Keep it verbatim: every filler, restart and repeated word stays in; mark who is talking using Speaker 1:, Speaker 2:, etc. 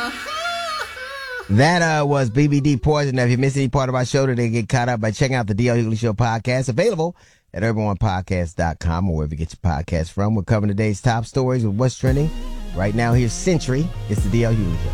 Speaker 1: That uh, was B B D Poison. Now, if you missed any part of our show today, get caught up by checking out the D L Hughley Show podcast, available at urban one podcast dot com or wherever you get your podcast from. We're covering today's top stories with what's trending. Right now, here's Century. It's the D L Hughley Show.